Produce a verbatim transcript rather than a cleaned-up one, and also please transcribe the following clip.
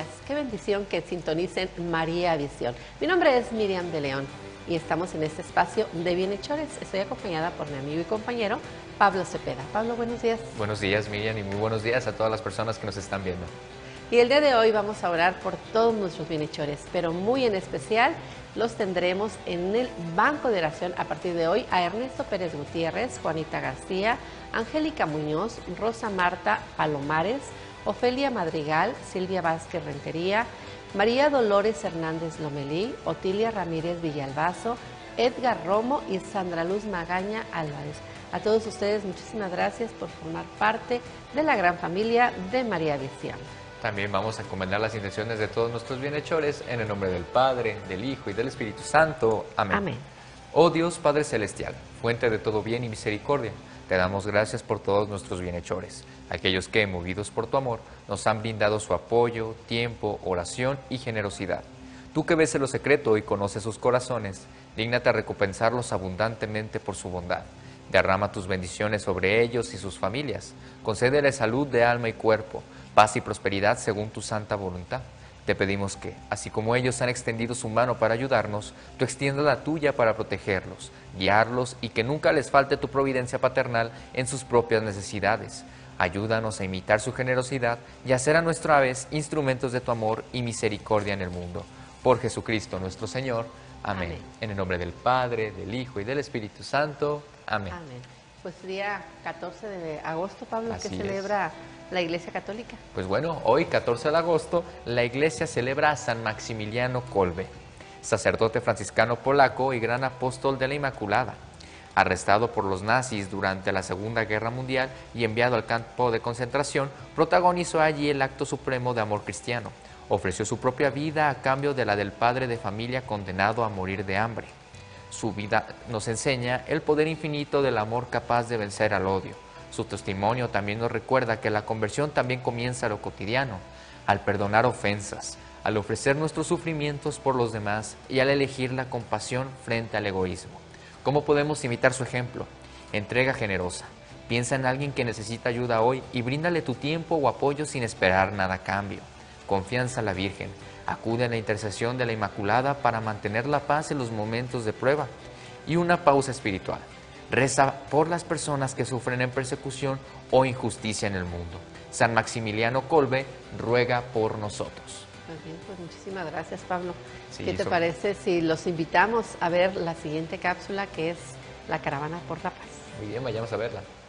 días. Qué bendición que sintonicen María Visión. Mi nombre es Miriam de León y estamos en este espacio de Bienhechores. Estoy acompañada por mi amigo y compañero Pablo Cepeda. Pablo, buenos días. Buenos días, Miriam, y muy buenos días a todas las personas que nos están viendo. Y el día de hoy vamos a orar por todos nuestros bienhechores, pero muy en especial los tendremos en el banco de oración a partir de hoy a Ernesto Pérez Gutiérrez, Juanita García, Angélica Muñoz, Rosa Marta Palomares, Ofelia Madrigal, Silvia Vázquez Rentería, María Dolores Hernández Lomelí, Otilia Ramírez Villalbazo, Edgar Romo y Sandra Luz Magaña Álvarez. A todos ustedes, muchísimas gracias por formar parte de la gran familia de María Visión. También vamos a encomendar las intenciones de todos nuestros bienhechores en el nombre del Padre, del Hijo y del Espíritu Santo. Amén. Amén. Oh Dios Padre Celestial, fuente de todo bien y misericordia, te damos gracias por todos nuestros bienhechores, aquellos que, movidos por tu amor, nos han brindado su apoyo, tiempo, oración y generosidad. Tú que ves en lo secreto y conoces sus corazones, dígnate a recompensarlos abundantemente por su bondad. Derrama tus bendiciones sobre ellos y sus familias. Concédele salud de alma y cuerpo, paz y prosperidad según tu santa voluntad. Te pedimos que, así como ellos han extendido su mano para ayudarnos, tú extiendas la tuya para protegerlos, guiarlos y que nunca les falte tu providencia paternal en sus propias necesidades. Ayúdanos a imitar su generosidad y a ser a nuestra vez instrumentos de tu amor y misericordia en el mundo. Por Jesucristo nuestro Señor. Amén. Amén. En el nombre del Padre, del Hijo y del Espíritu Santo. Amén. Amén. Pues día catorce de agosto, Pablo, Así que es. celebra la Iglesia Católica. Pues bueno, hoy, catorce de agosto, la Iglesia celebra a San Maximiliano Kolbe, sacerdote franciscano polaco y gran apóstol de la Inmaculada. Arrestado por los nazis durante la Segunda Guerra Mundial y enviado al campo de concentración, protagonizó allí el acto supremo de amor cristiano. Ofreció su propia vida a cambio de la del padre de familia condenado a morir de hambre. Su vida nos enseña el poder infinito del amor capaz de vencer al odio. Su testimonio también nos recuerda que la conversión también comienza a lo cotidiano, al perdonar ofensas, al ofrecer nuestros sufrimientos por los demás y al elegir la compasión frente al egoísmo. ¿Cómo podemos imitar su ejemplo? Entrega generosa. Piensa en alguien que necesita ayuda hoy y bríndale tu tiempo o apoyo sin esperar nada a cambio. Confianza a la Virgen. Acude a la intercesión de la Inmaculada para mantener la paz en los momentos de prueba. Y una pausa espiritual. Reza por las personas que sufren en persecución o injusticia en el mundo. San Maximiliano Kolbe ruega por nosotros. Pues bien, pues muchísimas gracias, Pablo. Sí, ¿Qué te so... parece si los invitamos a ver la siguiente cápsula, que es la Caravana por la Paz? Muy bien, vayamos a verla.